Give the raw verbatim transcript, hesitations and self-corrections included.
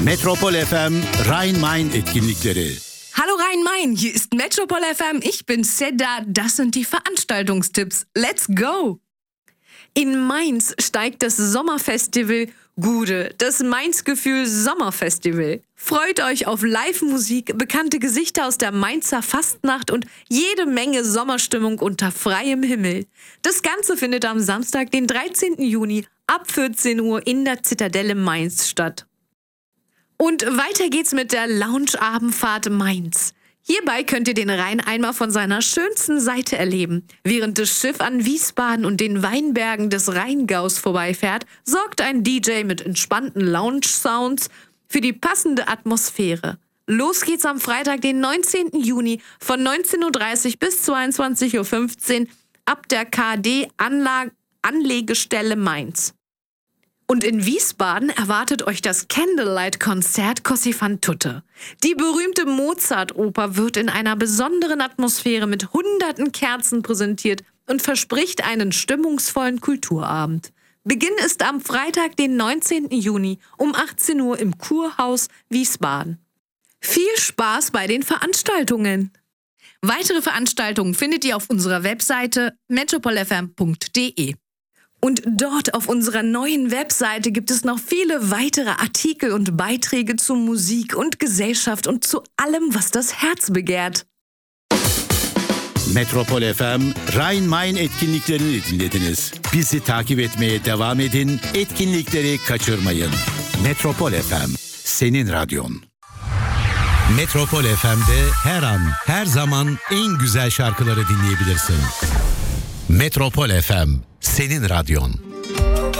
Metropol F M Rhein-Main etkinlikleri. Hallo Rhein-Main, hier ist Metropol F M, ich bin Seda, das sind die Veranstaltungstipps. Let's go! In Mainz steigt das Sommerfestival Gude, das Mainz-Gefühl Sommerfestival. Freut euch auf Live-Musik, bekannte Gesichter aus der Mainzer Fastnacht und jede Menge Sommerstimmung unter freiem Himmel. Das Ganze findet am Samstag, den dreizehnten Juni ab vierzehn Uhr in der Zitadelle Mainz statt. Und weiter geht's mit der Lounge-Abendfahrt Mainz. Hierbei könnt ihr den Rhein einmal von seiner schönsten Seite erleben. Während das Schiff an Wiesbaden und den Weinbergen des Rheingaus vorbeifährt, sorgt ein D J mit entspannten Lounge-Sounds für die passende Atmosphäre. Los geht's am Freitag, den neunzehnten Juni von neunzehn Uhr dreißig bis zweiundzwanzig Uhr fünfzehn ab der K D-Anlegestelle Mainz. Und in Wiesbaden erwartet euch das Candlelight-Konzert Così fan tutte. Die berühmte Mozart-Oper wird in einer besonderen Atmosphäre mit hunderten Kerzen präsentiert und verspricht einen stimmungsvollen Kulturabend. Beginn ist am Freitag, den neunzehnten Juni um achtzehn Uhr im Kurhaus Wiesbaden. Viel Spaß bei den Veranstaltungen! Weitere Veranstaltungen findet ihr auf unserer Webseite metropol f m punkt d e. Und dort auf unserer neuen Webseite gibt es noch viele weitere Artikel und Beiträge zu Musik und Gesellschaft und zu allem, was das Herz begehrt. Metropol F M Rhein-Main etkinliklerini dinlediniz. Bizi takip etmeye devam edin, etkinlikleri kaçırmayın. Metropol F M, senin radyon. Metropol F M'de her an, her zaman en güzel şarkıları dinleyebilirsin. Metropol F M, senin radyon.